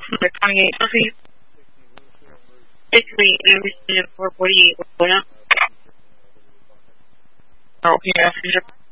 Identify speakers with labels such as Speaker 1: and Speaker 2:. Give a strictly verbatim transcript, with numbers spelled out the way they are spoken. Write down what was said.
Speaker 1: Number twenty-eight, okay. Basically, everything at four forty-eight, what's going on? Okay, after